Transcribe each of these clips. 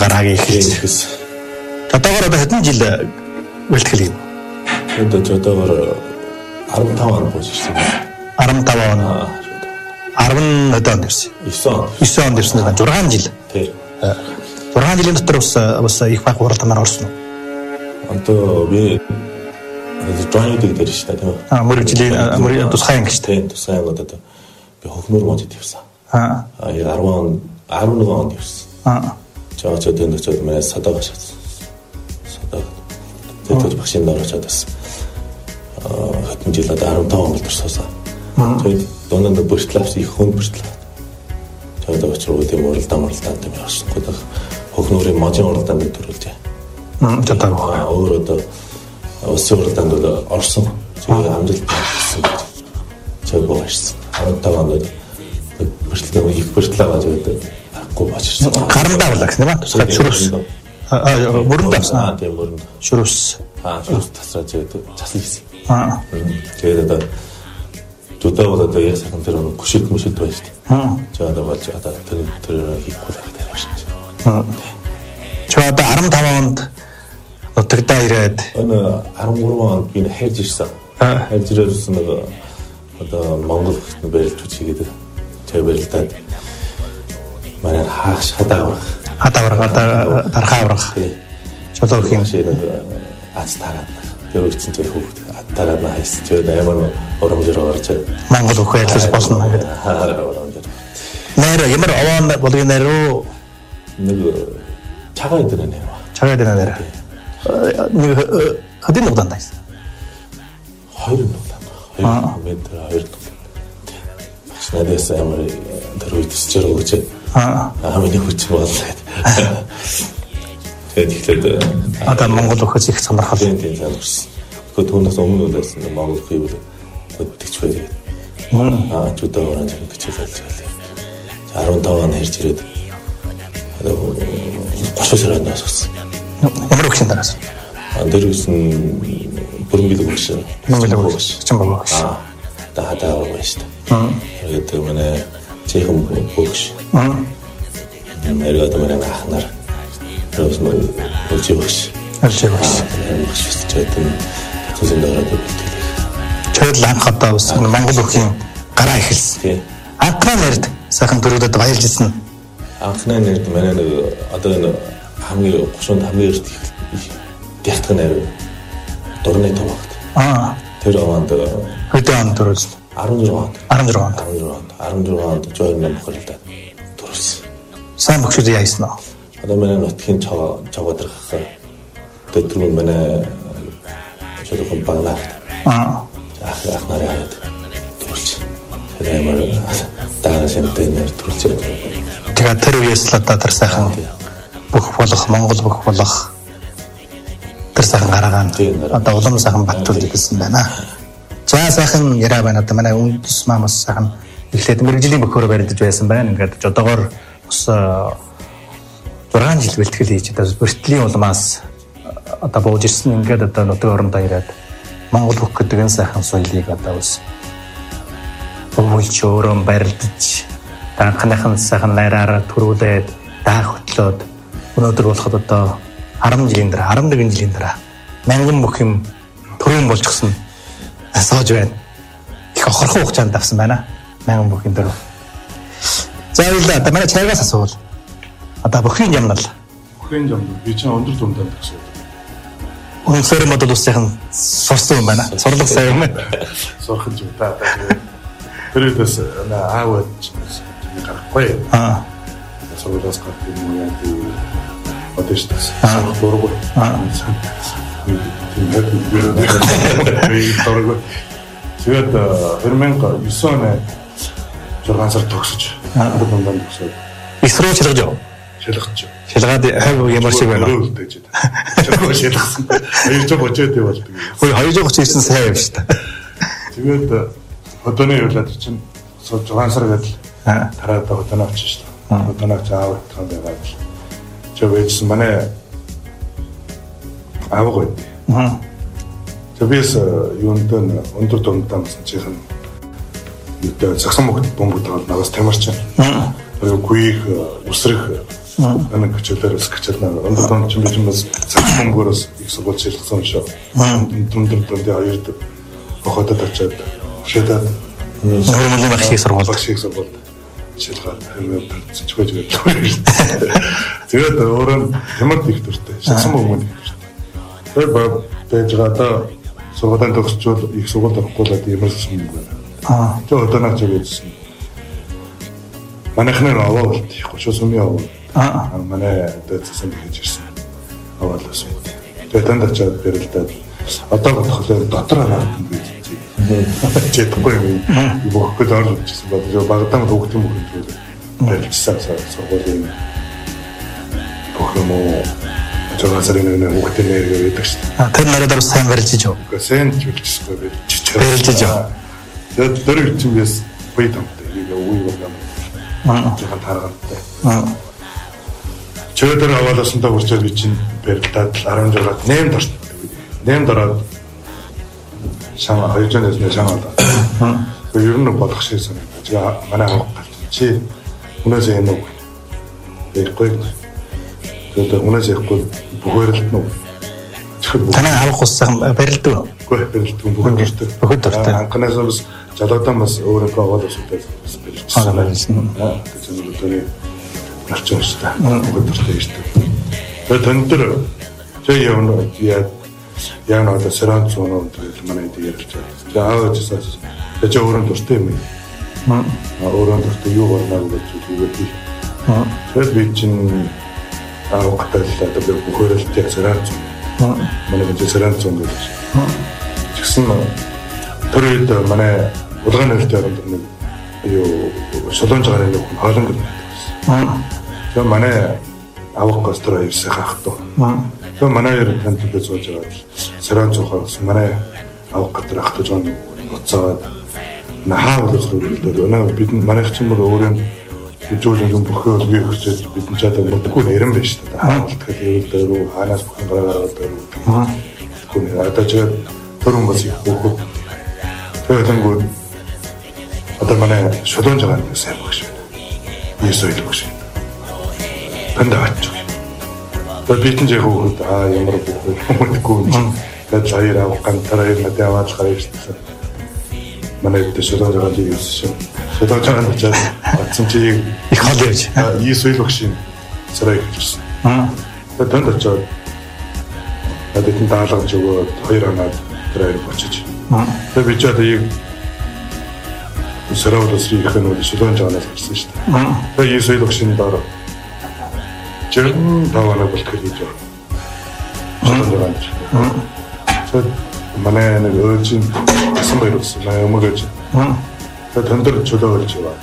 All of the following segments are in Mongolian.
гараагийн эхэлсэн. Одоогоор хэдэн жил бэлтгэл юм? Одоогоор 15 он болж ирсэн. 15 он. 10 онд ирсэн. 9 онд ирсэн. 6 жил. Тийм. 6 жилийн дотор бас их баг хуралдаанаар орсон уу? Одоо би жойныг дээр шүү дээ, тийм үү? Мөрөгийн тусгай анги шүү дээ. Тусгай ангид одоо би хөхнөр модод явсан. 11 онд явсан. Жоо тэнд очиод манай садаг шатсан. Тэгээд багшийн дараа очиод бас хэдэн жил одоо 15 он болчихсон. Тэгээд доонод бүртлээс их хүн бүртлээ. Тэгээд очроо тийм уралдаан тийм явсан. Тэгээд хөхнөрийн можийн уралдаанд төрүүлжээ. Өөр одоо улсын уралдаанд орсон. Тэгээд амжилт болсон. Тэгээд боошсон. 15 онд бүртлээ их бүртлээ гэдэг аргагүй болчихсон. Гарандаа болоо гэсэн юм аа. Тусгай шүрүүс. Мөрөнд авсан. Тийм мөрөнд. Шүрүүс. Шүрүүс тасраа тэгээд цаслаа хийсэн. Тэгээд одоо Жудаа бол одоо яг сайхан тэр гүшид мөшид байж тээ. Жудаа болж одоо тэр хийхгүй байх дээр байна. Чи одоо 15 онд нутагтаа ирээд энэ 13 онд би хайрж ирсэн. Хайрж ирсэн нэг одоо Монгол хэвтэн барилж үчигээд тэр барилдаад манай хааш хадаа дархаа аврах. Чөлөөх юм шиг ац тараад тэр үчсэн тэр хүүхд тараад хайс тэр амар оромжор орж Монгол хөх ялс болсон гэдэг. Нэр ямар овон болгоны нэрөө нэг чагаа гэдэг нэр. Чагаа гэдэг нэр. Нэг хэдийн нугдаан дайс. 2 нугдаан. 2 метр 2 нугдаан. Багшнаас амар тэр үед төсчөр өгч. Хамгийн хүч боллоо. Тэгээд ихлээд одоо Монгол хөхөс их сонирхол. Тийм сонирхсан. Гэхдээ түүнээс өмнө байсан Монгол хөхийг өдөгч байдаг. Чудаа оранж гэж хэлсэн. 15 он хэрж ирээд одоо 30 сард нассан. Ямар өгсөн дараас? Тэр үсэн бүрмгэлэг өгсөн. Чин багш. Хадаа өгсөн шүү дээ. Тэгээд манай чихэн өгш. Мэрэгд манай ахнаар тэрс мөн өгч өгш. Тэгээд төсөн дөрөв бэлтгэлээ. Чөөл анх одоо бас Монгол өхийн гараа эхэлсэн. Анхны нэрд сайхан төрөлдөд баярлж ирсэн. Анхны нэрд манай нэг одоо энэ хамгийн 30-нд хамгийн эрт дягтгын нэр дурны томогт. Тэр онд хэдэн он төрүүлсэн? 16 онд жойн нам хөлдөө төрүүлсэн. Сайн бөхшүүд яасан уу? Одоо манай нутгийн чаваадрах тэр манай шилхэн багнаа. Ахнараа хаад төрүүлсэн. Тэр амар даашинтэй нэр төрүүлсэн. Тэгээд тэр үеэс л одоо тэр сайхан бүх болох Монгол бүх болох тэр сайхан гарагаан одоо улам сайхан баттуул гэсэн байна. За сайхан яриа байна. Одоо манай үндэс маань бас сайхан эхлээд мэрэгжлийн бөхөөрөө барилдаж байсан байна. Ингээд одоогоор бас 6 жил бэлтгэл хийж одоо бүртлийн улмаас одоо бууж ирсэн. Ингээд одоо нутаг орондоо ирээд Монгол бүх гэдэг энэ сайхан соёлыг одоо бас өвөлч өөрөө барилдаж анхныхын сайхан найраараа төрүүлээд даах хөтлөөд өнөөдөр болоход одоо 10 жилийн дараа 11 жилийн дараа мянган бүх юм төрөн болчихсон асааж байна. Их охорхон хугацаанд авсан байна. Мянган бүх юм дээр. За ойлаа одоо манай чайгаас асуувал одоо бүхний юмнал. Бүхний юм би чинь өндөр дүндээ гэсэн. Өнөөдөр модул усхийн сурсан юм байна. Сурлаг сайн юм байна. Сурах юм да. Тэрээс аавд гарахгүй. Сургуулиас гарах юм яа тий. Одоштас. Дургу. Тэгээд 2009 оны 6 сар төгсөж дундаа төгсөв. Исруу шилгэж яв. Шилгаад хайв ямар шиг байна. Шилгасан. 230 болдог. 239 сайн юм шүү дээ. Тэгээд одооны явлаад чинь 6 сар гэдэл тараад одооно очиж шүү дээ. Одооно заавал тань байгаад л. Жовэжс манай аавгаа. Тэбис юундэн өндөр дундаа мсан чихэн юутай сагсан мөхт бомбууд нагаас тамарч. Гүйх усрах Аны көчлөрөөс гिचэлнэ. Ондон ч юм бас цагмөнгөрөөс их сургууль шилжсэн шүү. Дүндээ хоёрд бохотод очоод шийдээд нөрмөлийн багшийн сургууль. Шилгаад чигэж байдаг. Тэгээд өөрөө ямар их төртэй. Шилсэн мөнгөнд их төртэй. Тэгээд бэжгата сургуулийн төгсчүүл их сургуульд орохгүй л ямар юм бэ? Тэгээд одоо наач гэсэн. Манайхны аваа болт их шосомын аваа. Манай дэцсэн гэж ирсэн. Аваалаас. Тэгээд танд очоод бэрэлдээд одоо болохоор дотор хараад юм бэ? Чэтгүй юм. Бохогд орж ирсэн бол багтаан хөвгтэн мөхөнд байлжсан сургуулийн бохомо жогасарын нэг хөвгтэн нэр гэдэг шүү дээ. Тэр нараар сайн барьж ижив. Сайн зүйлчгүй барьж ижив. Тэгээд дөрөв чимээс байтамтай үгүй байна. Жахан таргантай. Чөдөр аваалаасандаа хүрчээд би чинь барилдаад 16-ад 8 дорт. 8 дороод шамаа хоёрчнээс нэ шамаа. Тэр ер нь болох шиг санагдаж. Тэгээ манай авах чи хүнээс юм уу? Тэгэхгүй. Тэгээд хүнээс яахгүй бүхээрэлт нь. Танай авах уссан барилд уу? Үгүй барилд бүхэл дуртай. Анханаас бас жалуудан бас өөрөө аваалаас үдээ бас барилдсан. Тэгээд тэр арчин шүү дээ. Бүхэл дуртай шүү дээ. Тэгээд төндөр тэг явна яа одоо сэрэн цоноо гэдэг манай дээрч. За аажсаа гэж өөрөө дуртай юм. Өөрөө дуртай юу болнаа гэж үгүй. Тэгээд би чинь авахтаа одоо бүхээрэлтэй сэрэн цоноо. Манай гэж сэрэн цоноо гэж. Тэгсэн тэр үед манай улгааны хөлтэй орнд юу солонж гарын нэг хоолон гэдэг. Тэгээд манай авах гостро ирсэн хахтуу. Тэгээд манай ер танд гэж сууж байгаа. Сэрэн цохоос манай авах гатар ахтаж байгаа уцаад нахаа боловсруулдаг. Өнөө бид манайх ч юм бол өөрөө үзүүлэн бүхэл үгүй хөцөж бид нь чаддаг мэдгүй нэрэн байна шүү дээ. Хаалтдаг хэвэл дээр ханаас бүхэн гараад байгаа. Хүн одоо ч төрөн бас их хөөх. Тэгэнгүүт одоо манай шулуун жагаан сайн багш байна. Ийсэл багш. Пандаач. Бидэн яг хөөд ямар бүхгүй юм. Тэгээд хоёр авах гантараа надад аваад гарчихсан. Манай дэд шулуун жагаан ийсэн. Шулуун жагаан очоод атсан чи их хол явж. Ийсэл багш сарай хийсэн. Тэгээд тэнд очоод надад даалгаж өгөөд хоёр анаад тэрээр болчих. Тэгээд би ч одоо яг сараудас рийхэн үл шулуун жагаанаас ирсэн шүү дээ. Тэгээд ийсэл багшийн дараа Жирэн тавана болчих гэж байна. Тэгээд манай нэг өөрчн асан байруулсан өмгөөж. Тэгээд төндөр чөлөө болж байна.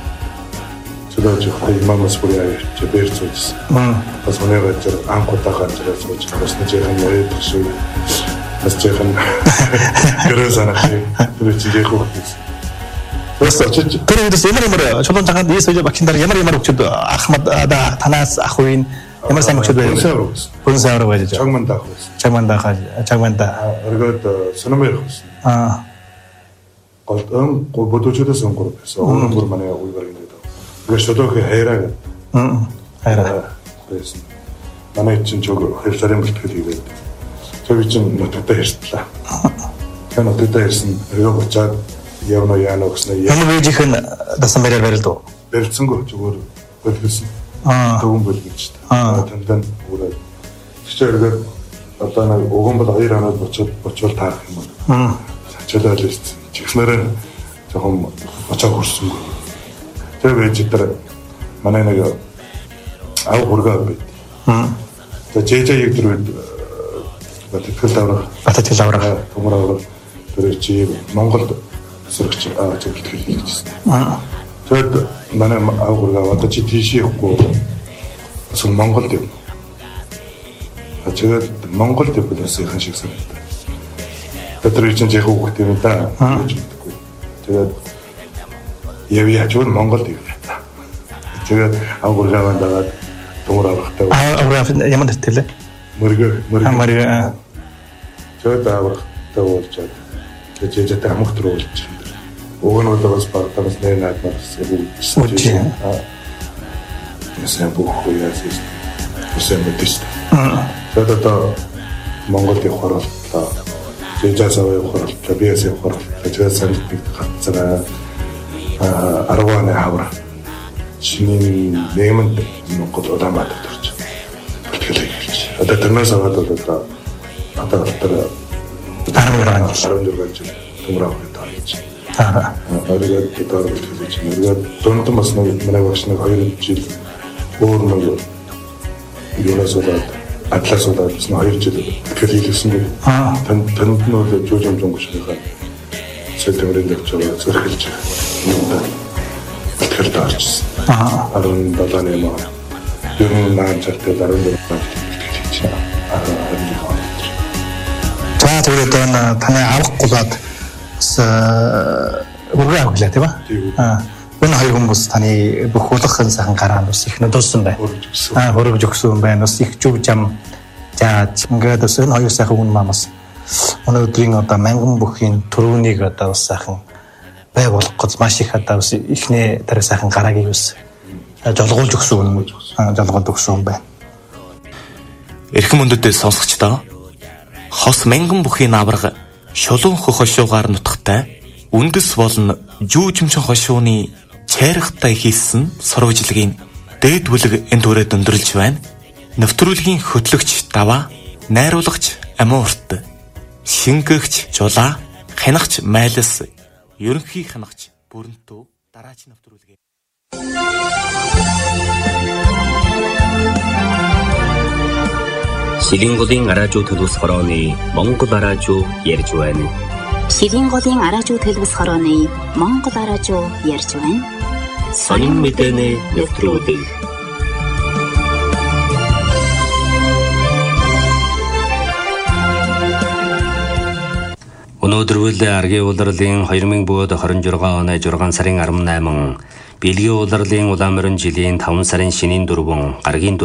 Чөлөөж хай мамас бүрээ чибэрцүүс. Бас манай газар анхудаа гарч сууж бас нэг юм яриад шүү. Бас жихэн гэрээсанах тэр чигээ хөөс. Тэр үедээс ямар чулуун цагаанд ийсэл багшин дараа ямар өгчөд Ахмад танаас ах үеийн ямар сайн өгчөд байв. Хүн сайн байж. Чагмандаа. Өргөд сономер хөөс. Голдон бодочудаас өнгөр байсан. Өнгөр манай уйгар ингээд. Тэгээд шулуух хайраа. Хайраа. байсан. Манай чинь жог хөвсөрийн бэлтгэл хийгээд. Тэр чинь нутагтаа ярьслаа. Тэгээд нутагтаа ярьсан. Өргөө буцаад явна яана гэснээр ямар вижихэн дасан бариар барилдав. Барилцсангүй зүгээр бэлгэлсэн. Төгөн бэлгэлж та. Тандан үрээ. Тэгчээргээд одоо нэг уган бол 2 хоног бочвол таарах юм байна. Чөлөө лист. Чихнэрээ жоохон очоо хүрсэнгүй. Тэр байж тэр манай нэг ав хургаа байд. Тэгээ жижиг яг тэр тэтгэл аврах төмөр тэр чи Монголд сөрөгч зөвлөлт хийчихсэн. Тэгээд манай ав хургаа одоо чи тийш явахгүй. Эсвэл Монголд юм. Тэгээд Монголд явуулсан шиг санагдав. Тэр чинь яг хөөхт юм да. Тэгээд яж бол Монголд явлаа. Тэгээд ав хургаа даваад төмөр аврахтай. Аврах ямар нэртэй? Мөргөө. Тэгээд аврахтай болж тэгээд амх төрүүлж. Угнууд бас багтаас нэр наадмаас сайн бүх үеэс сайн мэдээж. Тэгээд одоо Монголд явахаар бол Жижаасаа явахаар Жабиас явахаар тэгээд санд нэг хацгаа 10 оны хавар шинийн нэмэнд Монгол Улаанбаатар төрж бүртгэлээ ирж. Одоо тэрнээс аваад одоо 16 жил төмрөө тааж. Оройд төдөө бүртгэлж нэг дундан бас нэг манай багш нэг 2 жил өөр нэг юунасуулаад атласуулаад бас 2 жил хэлсэн нэг танд нь бол жуулмжон гүшийнхаа сэтэмрийн дэвчээр зэрэглэж бүртгэл таарчсан. 17 нэмаа. Дөрөв наан цагтаа 14 бүртгэж хийж За тэгээд таны авах гулаад бас үргэлж авлаа тийм ба? Энэ хоёр хүмүүс таны бүх хулгахын сайхан гараанд бас их нөдөлсөн байна. Хөргөж өгсөн байна. Бас их зүг жам зааж ингээд бас энэ хоёр сайхан хүн маань бас өнөөдрийн одоо мянган бүхийн төрөүнийг одоо бас сайхан бай болох гэж маш их одоо бас ихний тэр сайхан гараагийг бас жолгуулж өгсөн хүн байна. Эрхэм мөндөд сонсогчдоо хос мянган бүхийн авраг шулуун хөх хошуугаар нутагтай үндэс болон жүүжимчин хошууны чайрахтай хийсэн сурвалжлагын дээд бүлэг энэ түрээд өндөрлж байна. Нэвтрүүлгийн хөтлөгч Даваа, найруулагч Амуурт, шингэгч Жулаа, хянагч Майлас, ерөнхий хянагч Бүрэнтүү дараач нэвтрүүлгээ. Шилинголын араажуу төлөвс хорооны Монгол араажуу ярьж байна. Шилинголын араажуу төлөвс хорооны Монгол араажуу ярьж байна. Сонин мэдээний нэвтрүүлэг. Өнөөдөр үйл аргийн улирлын 2026 оны 6 сарын 18 бэлгийн улирлын улаан морин жилийн 5 сарын шинийн 4 гаргийн